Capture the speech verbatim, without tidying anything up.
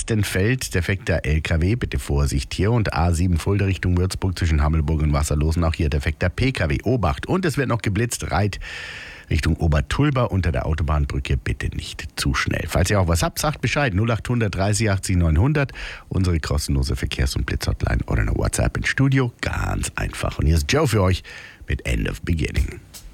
Lichtenfeld, defekter L K W, bitte Vorsicht hier. Und A sieben Fulda Richtung Würzburg zwischen Hammelburg und Wasserlosen, auch hier defekter P K W. Obacht. Und es wird noch geblitzt, Reit Richtung Obertulba unter der Autobahnbrücke, bitte nicht zu schnell. Falls ihr auch was habt, sagt Bescheid. null acht hundert dreißig achtzig neunhundert, unsere kostenlose Verkehrs- und Blitzhotline oder eine WhatsApp ins Studio. Ganz einfach. Und hier ist Joe für euch mit End of Beginning.